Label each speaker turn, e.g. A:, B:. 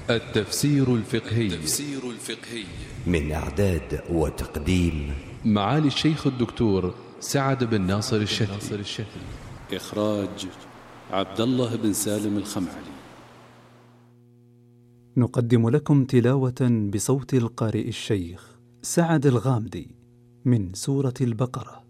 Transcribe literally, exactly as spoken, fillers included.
A: التفسير الفقهي
B: التفسير الفقهي
C: من إعداد وتقديم
A: معالي الشيخ الدكتور سعد بن ناصر الشتي.
B: إخراج عبد الله بن سالم الخمعلي.
D: نقدم لكم تلاوة بصوت القارئ الشيخ سعد الغامدي من سورة البقرة.